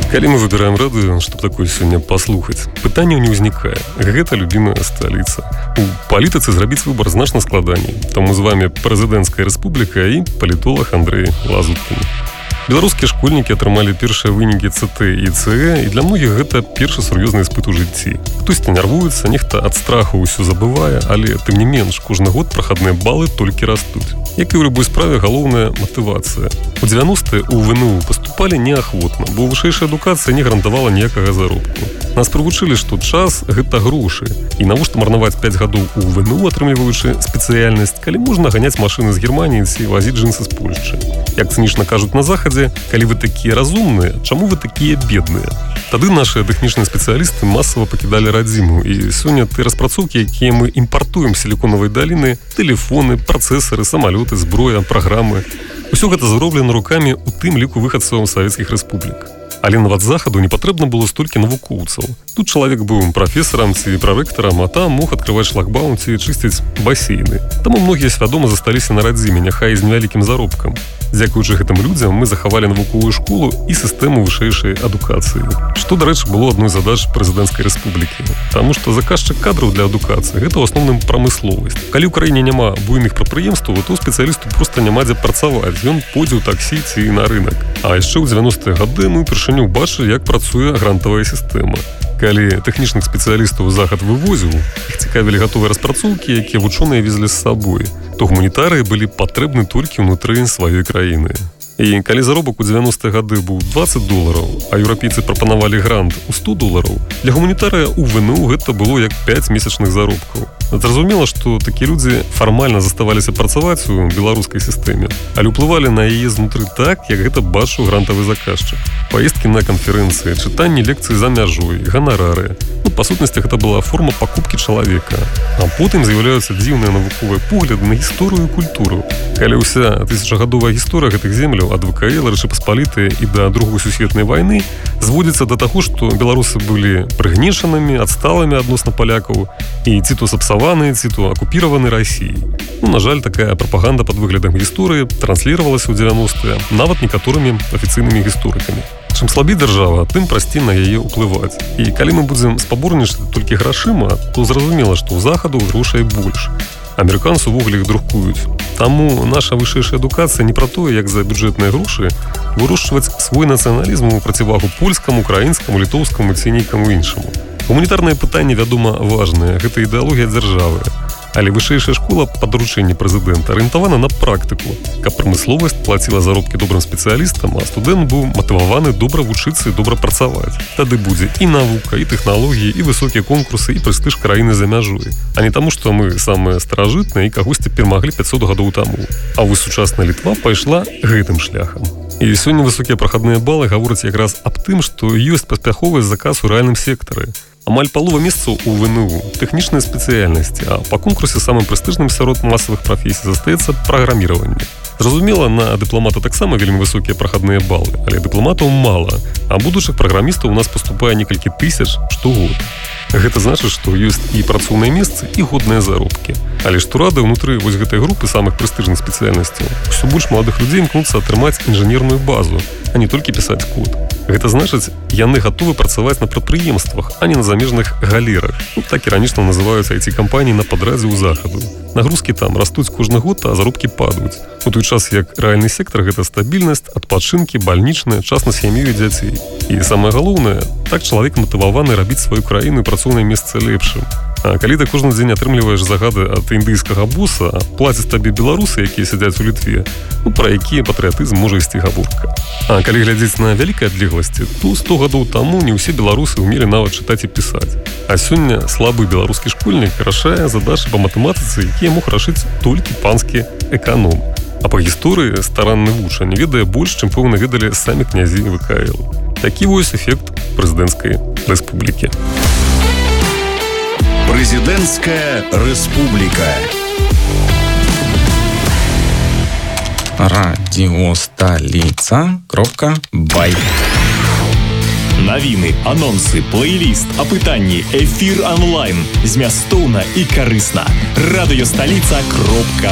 Калі мы выбираем радыё, чтобы такое сёння паслухаць, пытанняў не ўзнікае. Гэта любімая сталіца. У палітыцы зрабіць выбар значна складаней. Таму з вами прэзідэнцкая рэспубліка і палітолог Андрэй Лазуткін. Беларускія школьнікі атрымалі першыя вынікі ЦТ і ЦЭ, і для многіх гэта першы сур'ёзны іспыт у жыцці. Хтосьці нервуецца, нехта ад страху ўсё забывае, але тым не менш, кожны год прахадныя балы толькі растуць. Як і ў любой справе, галоўная матывацыя. У 90-е ў ВНУ паступалі неахвотна, бо вышэйшая адукацыя не гарантавала ніякага заробку. Нас прывучылі, што час – гэта грошы. І навошта марнаваць 5 гадоў у ВНУ, атрымліваючы спецыяльнасць, калі можна ганяць машыны з Германіі ці вазіць джинсы з Польшчы. Як цынічна кажуць на Захадзе, калі вы такія разумныя, чаму вы такія бедныя? Тады нашыя тэхнічныя спецыялісты масава пакідалі радзіму, і сёння тыя распрацоўкі, якія мы імпартуем з сіліконавай даліны, тэлефоны, працэсары, самалёты, зброя, праграмы, усё гэта зроблена рукамі, у тым ліку выхадцаў савецкіх рэспублік. Але нават захаду не патрэбна было столькі навукоўцаў. Тут чалавек быў прафесарам ці прарэктарам, а там мог адкрываць шлагбаум ці чысціць басейны. Таму многія свядома засталіся на радзіме, няхай з невялікім заробкам. Дзякуючы гэтым людзям мы захавалі навуковую школу і сістэму вышэйшай адукацыі. Што, дарэчы, было адной з задач прэзідэнцкай рэспублікі. Таму што заказчык кадраў для адукацыі – гэта ў асноўным прамысловасць. Калі ў краіне няма буйных прадпрыемстваў, то спецыялісту проста няма дзе працаваць. Ён пойдзе ў таксі ці на рынак. А яшчэ ў 90-е гады мы упершыню бачылі, як працуе грантавая сістэма. Калі тэхнічных спецыялістаў захад вывозіў, іх цікавілі гатовыя распрацоўкі, якія вучоныя везлі з сабой, то гуманітарыі былі патрэбны толькі ўнутры сваёй краіны. І калі заробак у 90-е гады быў $20, а еўрапейцы прапанавалі грант у $100, для гуманітарыя ў ВНУ гэта было як 5 месячных заробкаў. Зразумела, што такія людзі фармальна заставаліся працаваць у беларускай сістэме, але ўплывалі на яе знутры так, як гэта бачыў грантавы заказчык. Паездкі на канферэнцыі, чытанні лекцый за мяжой, ганарары. Па сутнасці, гэта была форма пакупкі чалавека. А потым з'яўляюцца дзіўныя навуковыя погляды на гісторыю і культуру. Калі ўся тысячагадовая гісторыя гэтых земляў ад ВКЛ, Рэчы Паспалітай і да Другой сусветнай вайны зводзіцца да таго, што беларусы былі прыгнечанымі, адсталымі адносна палякаў і ці то сапсаваны, ці то акупіраваны Расіяй. На жаль, такая прапаганда пад выглядам гісторыі трансліравалася ў 90-е нават некаторымі афіцыйнымі гісторыкамі. Чым слабей дзяржава, тым прасцей на яе ўплываць. І калі мы будзем спаборнічаць толькі грашыма, то зразумела, што ў захаду грошай больш. Амерыканцы ўвогуле іх друкуюць. Таму наша вышэйшая адукацыя не пра тое, як за бюджэтныя грошы вырошчваць свой нацыяналізм у процівагу польскаму, украінскаму, літоўскаму ці нейкаму іншаму. Гуманітарнае пытанне, вядома, важнае. Гэта ідэалогія дзяржавы. Але вышэйшая школа па даручэнні прэзідэнта арыентавана на практыку, каб прамысловасць плаціла заробкі добрым спецыялістам, а студэнт быў матываваны добра вучыцца і добра працаваць. Тады будзе і навука, і тэхналогіі, і высокія конкурсы, і прэстыж краіны за мяжой. А не таму, што мы самыя старажытныя і кагосьці перамаглі 500 гадоў таму. А вось сучасная Літва пайшла гэтым шляхам. І сёння высокія прахадныя балы гавораць якраз аб тым, што ёсць паспяховы заказ у рэальным сектары. Амаль палова месцаў у ВНУ – тэхнічныя спецыяльнасці, а па конкурсе самым прэстыжным сярод масавых прафесій застаецца праграміраванне. Зразумела, на дыпламата таксама вельмі высокія прахадныя балы, але дыпламатаў мала, а будучых праграмістаў у нас паступае некалькі тысяч штогод. Гэта значыць, што ёсць і працоўныя месцы, і годныя заробкі. Але што рады, ўнутры вось гэтай групы самых прэстыжных спецыяльнасцяў усё больш маладых людзей імкнуцца атрымаць інжынерную базу, а не толькі пісаць код. Гэта значыць, яны гатовы працаваць на прадпрыемствах, а не на замежных галерах. Так іранічна называюцца IT-кампаніі на падрадзе ў захаду. Нагрузкі там растуць кожны год, а заробкі падаюць. У той час, як рэальны сектар – гэта стабільнасць, адпачынкі, бальнічная, час на сям'ю і дзяцей. І самае галоўнае, так чалавек матываваны рабіць сваю краіну і працоўнае месца лепшым. А калі ты кожны дзень атрымліваеш загады ад індыйскага боса, а плацяць табе беларусы, якія сядзяць у Літве, пра які патрыятызм можа ісці гаворка. А калі глядзець на вялікай адлегласці, то 100 гадоў таму не ўсе беларусы ўмелі нават чытаць і пісаць. А сёння слабы беларускі школьнік рашае задачы па матэматыцы, якія мог рашыць толькі панскі эканом. А па гісторыі старанны вучань ведае больш, чым пэўна ведалі самі князі ВКЛ. Такі вось эфект прэзідэнцкай рэспублікі. Прэзідэнцкая рэспубліка. Радіосталіца.бай. Навіны, анонсы, плейліст, апытанні, эфір онлайн. Змястоўна і карысна. Радыёсталіца.бай.